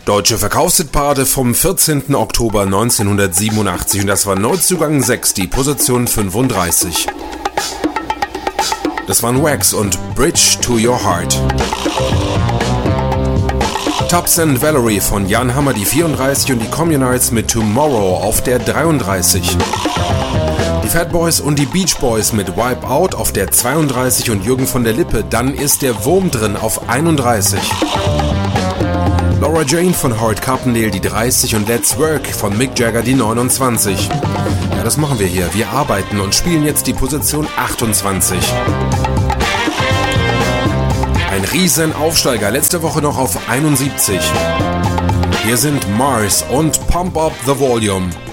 Deutsche Verkaufshitparade vom 14. Oktober 1987 und das war Neuzugang 6, die Position 35. Das waren Wax und Bridge to Your Heart. Tubbs and Valerie von Jan Hammer die 34 und die Communards mit Tomorrow auf der 33. Die Fat Boys und die Beach Boys mit Wipe Out auf der 32 und Jürgen von der Lippe, dann ist der Wurm drin auf 31. Laura Jane von Howard Carpendale die 30 und Let's Work von Mick Jagger die 29. Ja, das machen wir hier. Wir arbeiten und spielen jetzt die Position 28. Ein riesen Aufsteiger, letzte Woche noch auf 71. Hier sind Mars und Pump Up the Volume.